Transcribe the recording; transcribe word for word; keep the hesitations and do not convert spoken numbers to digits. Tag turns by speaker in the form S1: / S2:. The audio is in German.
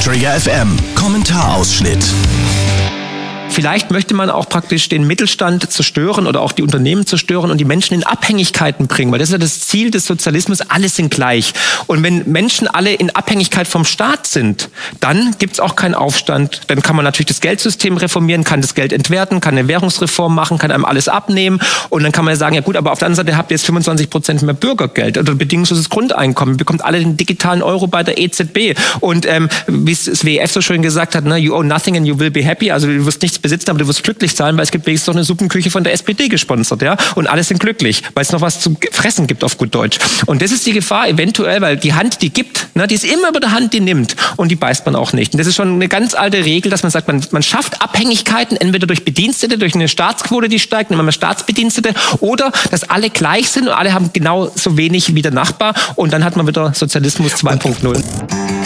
S1: Trigger F M Kommentarausschnitt.
S2: Vielleicht möchte man auch praktisch den Mittelstand zerstören oder auch die Unternehmen zerstören und die Menschen in Abhängigkeiten bringen, weil das ist ja das Ziel des Sozialismus, alle sind gleich. Und wenn Menschen alle in Abhängigkeit vom Staat sind, dann gibt es auch keinen Aufstand. Dann kann man natürlich das Geldsystem reformieren, kann das Geld entwerten, kann eine Währungsreform machen, kann einem alles abnehmen und dann kann man sagen, ja gut, aber auf der anderen Seite habt ihr jetzt fünfundzwanzig Prozent mehr Bürgergeld oder bedingungsloses Grundeinkommen, ihr bekommt alle den digitalen Euro bei der E Z B und ähm, wie es das W E F so schön gesagt hat, ne, you owe nothing and you will be happy, also du wirst nichts besitzen, aber du wirst glücklich sein, weil es gibt wenigstens noch eine Suppenküche von der S P D gesponsert, ja, und alle sind glücklich, weil es noch was zu fressen gibt auf gut Deutsch. Und das ist die Gefahr eventuell, weil die Hand, die gibt, ne, die ist immer über der Hand, die nimmt und die beißt man auch nicht. Und das ist schon eine ganz alte Regel, dass man sagt, man, man schafft Abhängigkeiten entweder durch Bedienstete, durch eine Staatsquote, die steigt, nehmen wir mal Staatsbedienstete, oder dass alle gleich sind und alle haben genau so wenig wie der Nachbar und dann hat man wieder Sozialismus zwei Punkt null.